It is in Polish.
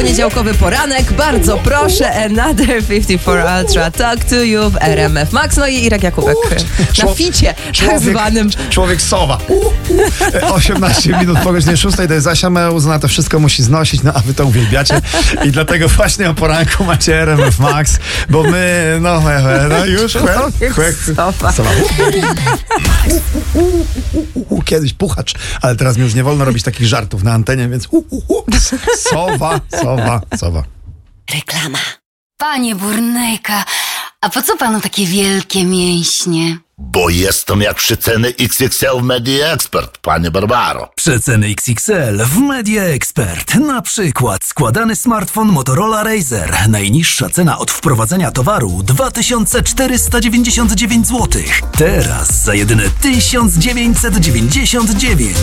poniedziałkowy poranek. Bardzo proszę, Another 54 Ultra Talk to You w RMF Max. No i Irek Jakubek na ficie tak zwanym. Człowiek sowa. 18 minut po godzinie 6 to jest Asia Meuzna, to wszystko musi znosić, no a wy to uwielbiacie. I dlatego właśnie o poranku macie RMF Max, bo my, no już Sowa. Kiedyś puchacz, ale teraz mi już nie wolno robić takich żartów na antenie, więc sowa. Reklama. Panie Burnejka, a po co panu takie wielkie mięśnie? Bo jestem jak przeceny XXL w Media Expert, panie Barbaro. Przeceny XXL w Media Expert. Na przykład składany smartfon Motorola Razr. Najniższa cena od wprowadzenia towaru 2499 zł. Teraz za jedyne 1999.